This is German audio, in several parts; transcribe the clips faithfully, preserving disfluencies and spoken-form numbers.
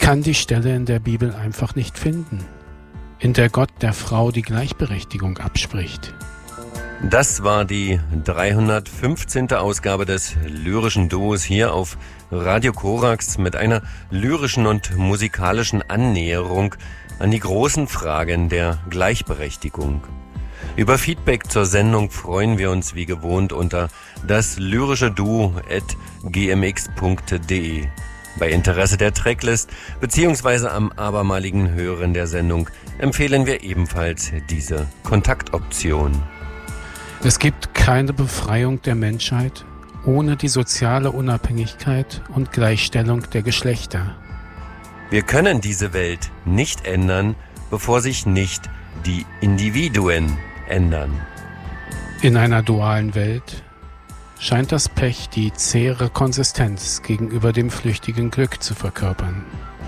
Ich kann die Stelle in der Bibel einfach nicht finden, in der Gott der Frau die Gleichberechtigung abspricht. Das war die dreihundertfünfzehnte Ausgabe des lyrischen Duos hier auf Radio Korax mit einer lyrischen und musikalischen Annäherung an die großen Fragen der Gleichberechtigung. Über Feedback zur Sendung freuen wir uns wie gewohnt unter das lyrische duo at g m x punkt d e. Bei Interesse der Tracklist bzw. am abermaligen Hören der Sendung empfehlen wir ebenfalls diese Kontaktoption. Es gibt keine Befreiung der Menschheit ohne die soziale Unabhängigkeit und Gleichstellung der Geschlechter. Wir können diese Welt nicht ändern, bevor sich nicht die Individuen ändern. In einer dualen Welt scheint das Pech die zähere Konsistenz gegenüber dem flüchtigen Glück zu verkörpern.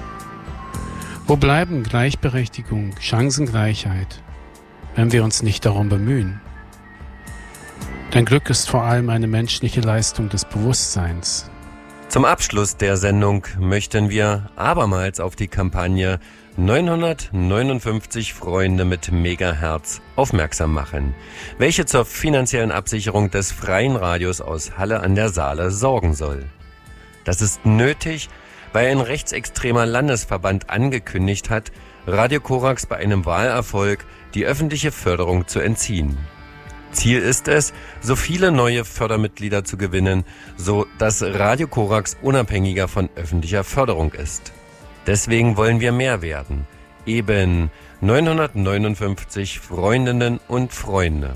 Wo bleiben Gleichberechtigung, Chancengleichheit, wenn wir uns nicht darum bemühen? Denn Glück ist vor allem eine menschliche Leistung des Bewusstseins. Zum Abschluss der Sendung möchten wir abermals auf die Kampagne neunhundertneunundfünfzig Freunde mit Megahertz aufmerksam machen, welche zur finanziellen Absicherung des freien Radios aus Halle an der Saale sorgen soll. Das ist nötig, weil ein rechtsextremer Landesverband angekündigt hat, Radio Korax bei einem Wahlerfolg die öffentliche Förderung zu entziehen. Ziel ist es, so viele neue Fördermitglieder zu gewinnen, so dass Radio Korax unabhängiger von öffentlicher Förderung ist. Deswegen wollen wir mehr werden. Eben neunhundertneunundfünfzig Freundinnen und Freunde.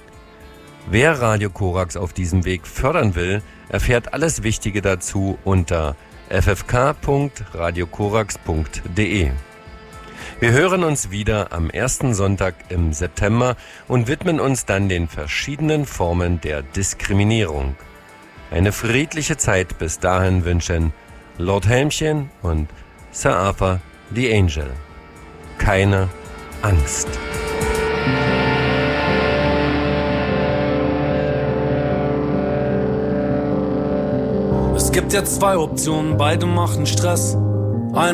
Wer Radio Korax auf diesem Weg fördern will, erfährt alles Wichtige dazu unter f f k punkt radio korax punkt d e. Wir hören uns wieder am ersten Sonntag im September und widmen uns dann den verschiedenen Formen der Diskriminierung. Eine friedliche Zeit bis dahin wünschen Lord Helmchen und Sir Arthur the Angel. Keine Angst. Es gibt jetzt zwei Optionen, beide machen Stress.